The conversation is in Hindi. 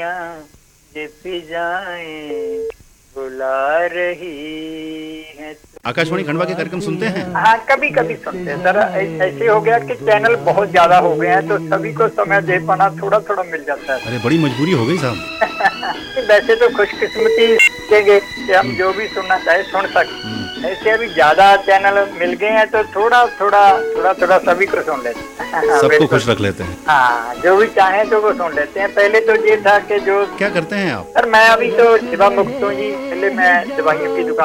दुनिया ये फिजाएं बुला रही है। आकाशवाणी खंडवा के कार्यक्रम सुनते हैं? हाँ, कभी कभी सुनते हैं सर। ऐसे हो गया कि चैनल बहुत ज्यादा हो गए हैं तो सभी को समय दे पाना थोड़ा थोड़ा मिल जाता है। अरे बड़ी मजबूरी हो गई साहब। वैसे तो खुशकिस्मती देंगे कि हम जो भी सुनना चाहे सुन सकते। ऐसे अभी ज्यादा चैनल मिल गए हैं तो थोड़ा थोड़ा सभी को सुन लेते हैं। सबको खुश रख लेते हैं। हाँ, जो भी चाहे तो वो सुन लेते हैं। पहले तो ये था कि जो क्या करते हैं आप? सर मैं अभी तो सेवा मुक्त हूँ जी। पहले मैं दवाइयों की दुकान